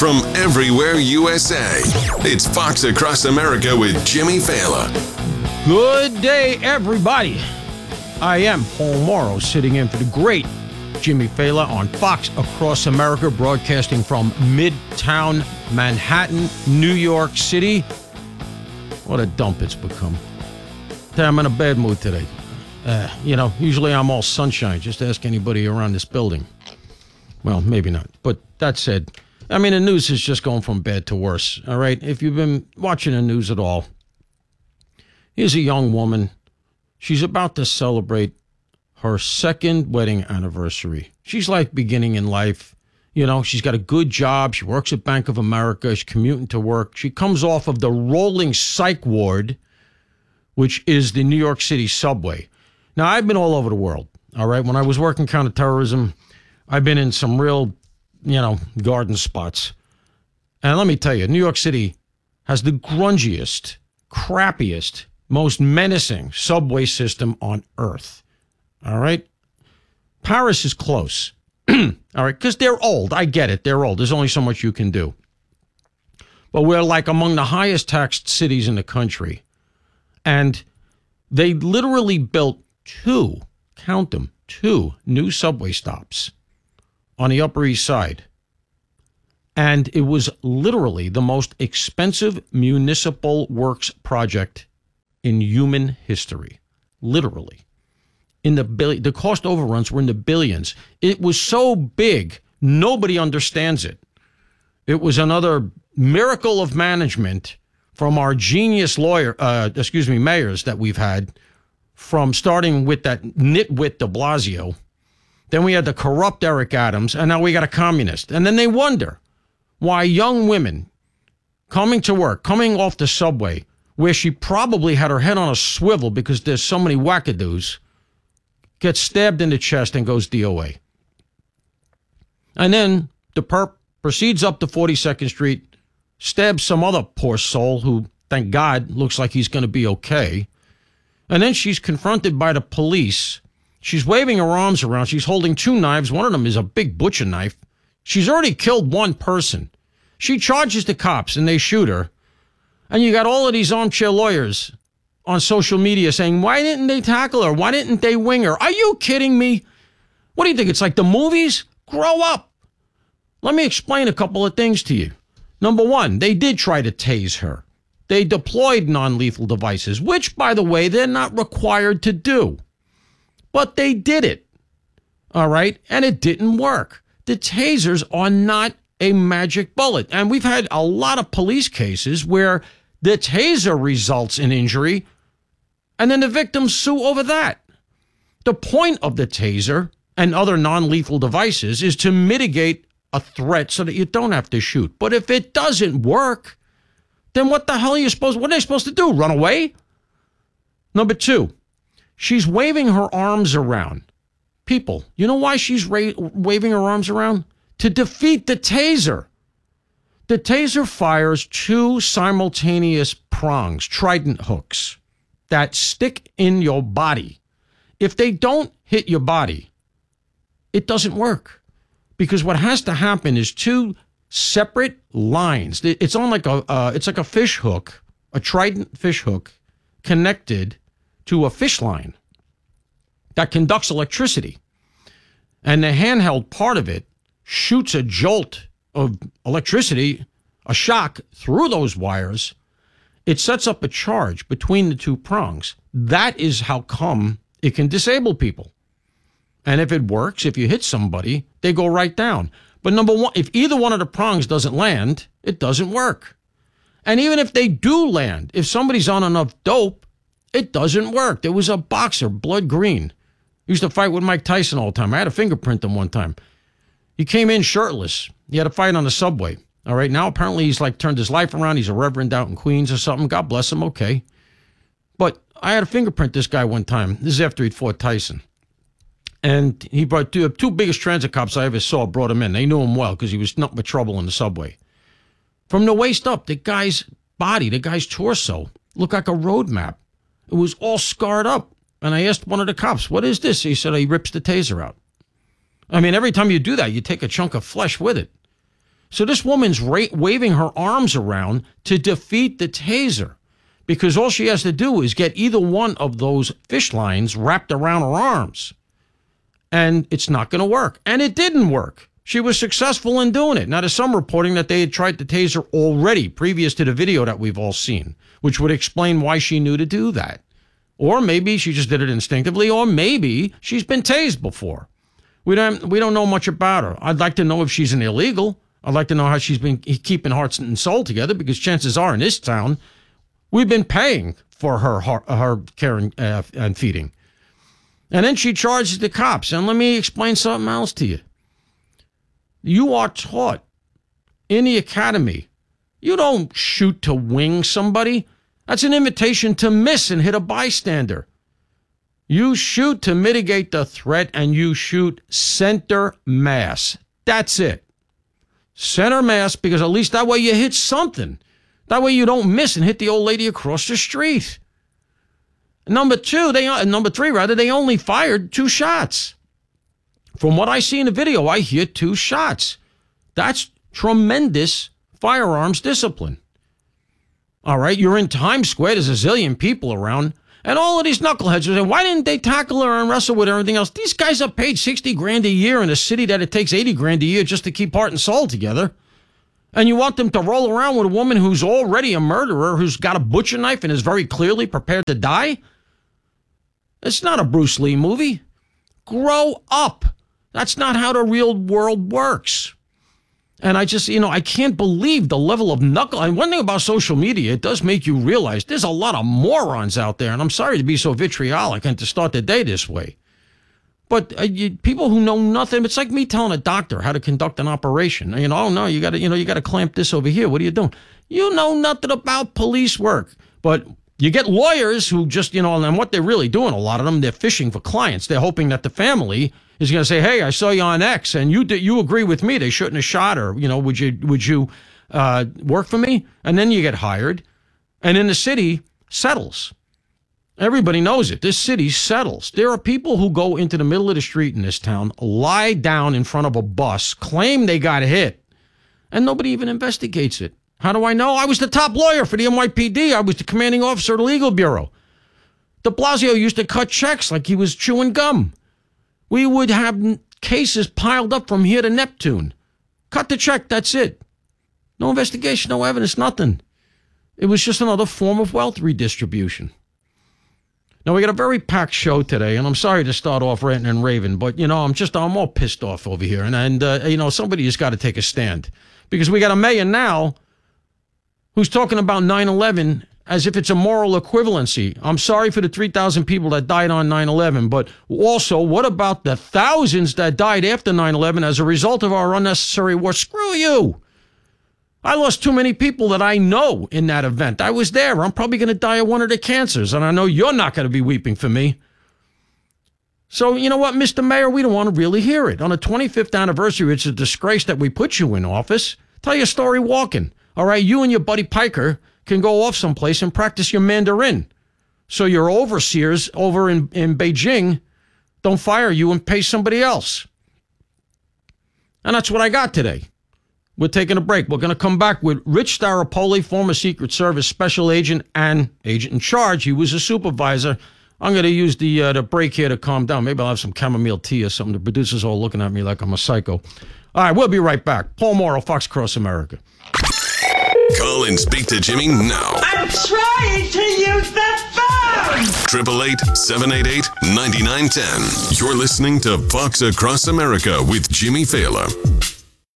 from everywhere USA. It's Fox Across America with Jimmy Failla. Good day, everybody. I am Paul Morrow, sitting in for the great Jimmy Failla on Fox Across America, broadcasting from Midtown Manhattan, New York City. What a dump it's become. I'm in a bad mood today. Usually I'm all sunshine. Just ask anybody around this building. Well, maybe not. But that said, the news is just going from bad to worse. All right. If you've been watching the news at all, here's a young woman. She's about to celebrate her second wedding anniversary. She's like beginning in life. She's got a good job. She works at Bank of America. She's commuting to work. She comes off of the rolling psych ward, which is the New York City subway. Now, I've been all over the world, all right? When I was working counterterrorism, I've been in some real, garden spots. And let me tell you, New York City has the grungiest, crappiest, most menacing subway system on earth, all right? Paris is close, all right, because they're old. I get it. They're old. There's only so much you can do. But we're like among the highest taxed cities in the country. And they literally built two new subway stops on the Upper East Side. And it was literally the most expensive municipal works project in human history. Literally. The cost overruns were in the billions. It was so big, nobody understands it. It was another miracle of management from our genius mayors that we've had, from starting with that nitwit de Blasio. Then we had the corrupt Eric Adams, and now we got a communist. And then they wonder why young women coming to work, coming off the subway, where she probably had her head on a swivel because there's so many wackadoos, gets stabbed in the chest and goes DOA. And then the perp proceeds up to 42nd Street, stabs some other poor soul who, thank God, looks like he's going to be okay. And then she's confronted by the police. She's waving her arms around. She's holding two knives. One of them is a big butcher knife. She's already killed one person. She charges the cops and they shoot her. And you got all of these armchair lawyers on social media saying, why didn't they tackle her? Why didn't they wing her? Are you kidding me? What do you think? It's like the movies? Grow up. Let me explain a couple of things to you. Number one, they did try to tase her. They deployed non-lethal devices, which, by the way, they're not required to do. But they did it. All right? And it didn't work. The tasers are not a magic bullet. And we've had a lot of police cases where the taser results in injury, and then the victims sue over that. The point of the taser and other non-lethal devices is to mitigate a threat so that you don't have to shoot. But if it doesn't work, then what the hell what are they supposed to do? Run away? Number two, she's waving her arms around. People, you know why she's waving her arms around? To defeat the taser. The taser fires two simultaneous prongs, trident hooks, that stick in your body. If they don't hit your body, it doesn't work. Because what has to happen is two separate lines. It's on like it's like a fish hook, a trident fish hook, connected to a fish line that conducts electricity. And the handheld part of it shoots a jolt of electricity, a shock through those wires. It sets up a charge between the two prongs. That is how come it can disable people. And if it works, if you hit somebody, they go right down. But number one, if either one of the prongs doesn't land, it doesn't work. And even if they do land, if somebody's on enough dope, it doesn't work. There was a boxer, Blood Green. He used to fight with Mike Tyson all the time. I had to fingerprint him one time. He came in shirtless. He had a fight on the subway. All right, now apparently he's like turned his life around. He's a reverend out in Queens or something. God bless him, okay. But I had to fingerprint this guy one time. This is after he'd fought Tyson. And he brought two biggest transit cops I ever saw, brought him in. They knew him well because he was nothing but trouble in the subway. From the waist up, the guy's body, the guy's torso, looked like a road map. It was all scarred up. And I asked one of the cops, what is this? He said, he rips the taser out. I mean, every time you do that, you take a chunk of flesh with it. So this woman's waving her arms around to defeat the taser because all she has to do is get either one of those fish lines wrapped around her arms. And it's not going to work. And it didn't work. She was successful in doing it. Now, there's some reporting that they had tried to tase her already previous to the video that we've all seen, which would explain why she knew to do that. Or maybe she just did it instinctively, or maybe she's been tased before. We don't know much about her. I'd like to know if she's an illegal. I'd like to know how she's been keeping hearts and soul together, because chances are in this town, we've been paying for her care and feeding. And then she charges the cops. And let me explain something else to you. You are taught in the academy, you don't shoot to wing somebody. That's an invitation to miss and hit a bystander. You shoot to mitigate the threat, and you shoot center mass. That's it. Center mass, because at least that way you hit something. That way you don't miss and hit the old lady across the street. Number three, they only fired 2 shots. From what I see in the video, I hear 2 shots. That's tremendous firearms discipline. All right, you're in Times Square, there's a zillion people around, and all of these knuckleheads are saying, why didn't they tackle her and wrestle with her and everything else? These guys are paid $60,000 a year in a city that it takes $80,000 a year just to keep heart and soul together. And you want them to roll around with a woman who's already a murderer, who's got a butcher knife and is very clearly prepared to die? It's not a Bruce Lee movie. Grow up. That's not how the real world works. And I just, I can't believe the level of knuckle. And one thing about social media, it does make you realize there's a lot of morons out there. And I'm sorry to be so vitriolic and to start the day this way. But people who know nothing, it's like me telling a doctor how to conduct an operation. Oh no, you got to clamp this over here. What are you doing? You know nothing about police work. But you get lawyers who just, and what they're really doing, a lot of them, they're fishing for clients. They're hoping that the family is going to say, hey, I saw you on X, and you agree with me. They shouldn't have shot her. Would you work for me? And then you get hired. And then the city settles. Everybody knows it. This city settles. There are people who go into the middle of the street in this town, lie down in front of a bus, claim they got hit, and nobody even investigates it. How do I know? I was the top lawyer for the NYPD. I was the commanding officer of the legal bureau. De Blasio used to cut checks like he was chewing gum. We would have cases piled up from here to Neptune. Cut the check, that's it. No investigation, no evidence, nothing. It was just another form of wealth redistribution. Now, we got a very packed show today, and I'm sorry to start off ranting and raving, but, I'm all pissed off over here. And somebody has got to take a stand. Because we got a mayor now who's talking about 9/11 as if it's a moral equivalency. I'm sorry for the 3,000 people that died on 9/11, but also, what about the thousands that died after 9/11 as a result of our unnecessary war? Screw you. I lost too many people that I know in that event. I was there. I'm probably going to die of one of the cancers, and I know you're not going to be weeping for me. So, you know what, Mr. Mayor, we don't want to really hear it. On the 25th anniversary, it's a disgrace that we put you in office. Tell your story walking. All right, you and your buddy Piker can go off someplace and practice your Mandarin. So your overseers over in Beijing don't fire you and pay somebody else. And that's what I got today. We're taking a break. We're going to come back with Rich Staropoli, former Secret Service special agent and agent in charge. He was a supervisor. I'm going to use the break here to calm down. Maybe I'll have some chamomile tea or something. The producer's all looking at me like I'm a psycho. All right, we'll be right back. Paul Morrow, Fox Across America. Call and speak to Jimmy now. I'm trying to use the phone! 888-788-9910. You're listening to Fox Across America with Jimmy Failla.